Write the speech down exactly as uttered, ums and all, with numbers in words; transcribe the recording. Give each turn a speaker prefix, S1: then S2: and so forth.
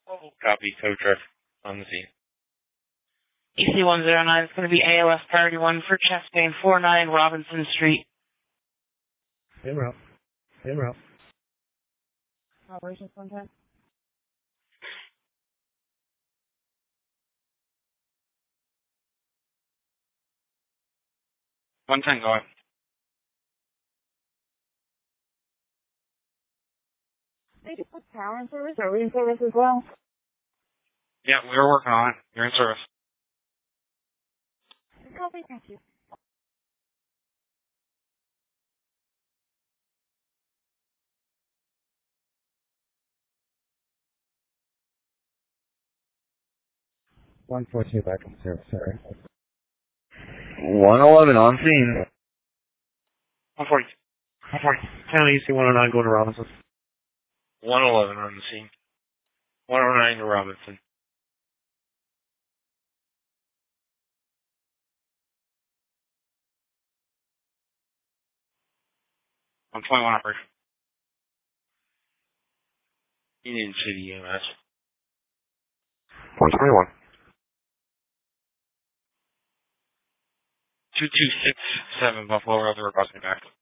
S1: Copy, tow truck on the scene.
S2: E C one zero nine is going to be A O S priority one for chest pain, four nine Robinson Street.
S3: In route. In route.
S2: Operations contact.
S1: one ten going.
S2: They do put power in service or in service as well?
S1: Yeah, we were working on it. You're in service.
S2: Copy, thank you.
S3: one four two back in service, sorry.
S4: one eleven on scene.
S1: one forty.
S3: one forty. Channel E C one oh nine going to Robinson.
S1: one eleven on the scene. one oh nine to Robinson. one twenty-one operation. Union City E M S.
S4: one twenty-one.
S1: two two six seven Buffalo Road, we're crossing back.